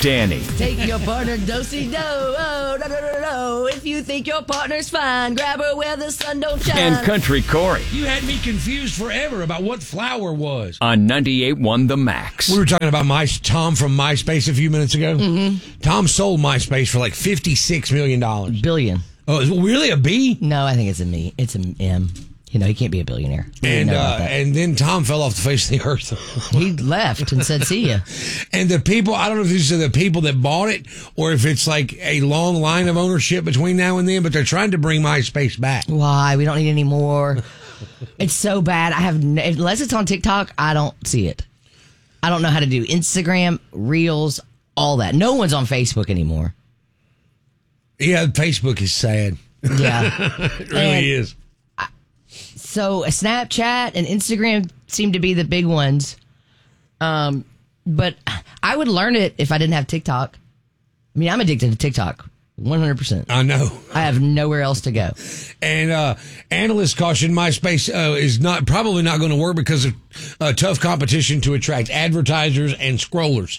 Danny. Take your partner, do-si-do. Oh, no, no, no, no. If you think your partner's fine, grab her where the sun don't shine. And Country Corey. You had me confused forever about what flour was. On 98.1 The Max. We were talking about Tom from MySpace a few minutes ago. Mm-hmm. Tom sold MySpace for like $56 million. Billion. Oh, is it really a B? No, I think it's a me. It's an M. You know, he can't be a billionaire. And then Tom fell off the face of the earth. He left and said, see ya. And the people, I don't know if these are the people that bought it or if it's like a long line of ownership between now and then, but they're trying to bring MySpace back. Why? We don't need any more. It's so bad. Unless it's on TikTok, I don't see it. I don't know how to do Instagram, Reels, all that. No one's on Facebook anymore. Yeah, Facebook is sad. Yeah. It really is. So Snapchat and Instagram seem to be the big ones. But I would learn it if I didn't have TikTok. I mean, I'm addicted to TikTok. 100%. I know. I have nowhere else to go. And analysts caution MySpace is probably not going to work because of tough competition to attract advertisers and scrollers.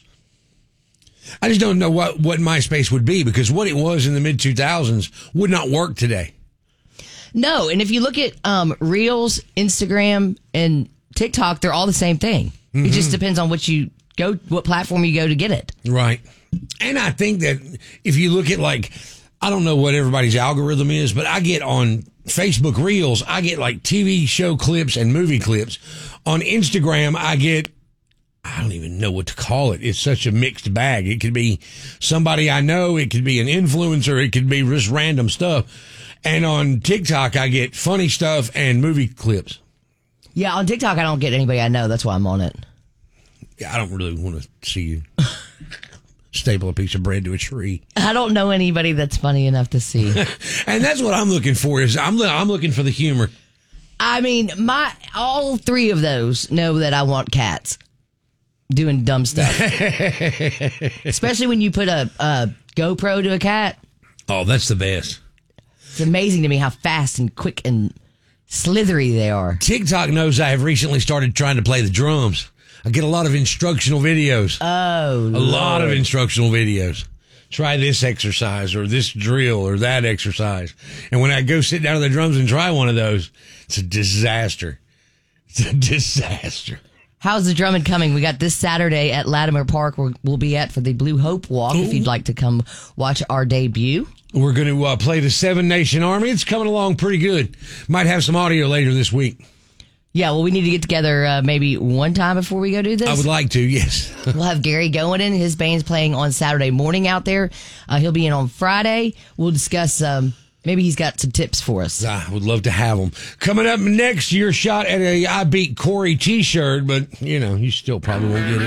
I just don't know what MySpace would be because what it was in the mid-2000s would not work today. No, and if you look at Reels, Instagram, and TikTok, they're all the same thing. Mm-hmm. It just depends on what platform you go to get it. Right. And I think that if you look at I don't know what everybody's algorithm is, but I get on Facebook Reels, I get like TV show clips and movie clips. On Instagram, I don't even know what to call it. It's such a mixed bag. It could be somebody I know. It could be an influencer. It could be just random stuff. And on TikTok, I get funny stuff and movie clips. Yeah, on TikTok, I don't get anybody I know. That's why I'm on it. Yeah, I don't really want to see you staple a piece of bread to a tree. I don't know anybody that's funny enough to see. And that's what I'm looking for. I'm looking for the humor. I mean, all three of those know that I want cats doing dumb stuff. Especially when you put a GoPro to a cat. Oh, that's the best. It's amazing to me how fast and quick and slithery they are. TikTok knows I have recently started trying to play the drums. I get a lot of instructional videos. Oh, a lot of instructional videos. Try this exercise or this drill or that exercise. And when I go sit down to the drums and try one of those, it's a disaster. It's a disaster. How's the drumming coming? We got this Saturday at Latimer Park where we'll be at for the Blue Hope Walk. If you'd like to come watch our debut. We're going to play the Seven Nation Army. It's coming along pretty good. Might have some audio later this week. Yeah, well, we need to get together maybe one time before we go do this. I would like to, yes. We'll have Gary going in. His band's playing on Saturday morning out there. He'll be in on Friday. We'll discuss, maybe he's got some tips for us. I would love to have him. Coming up next, your shot at a I Beat Corey t-shirt, but, you still probably won't get it.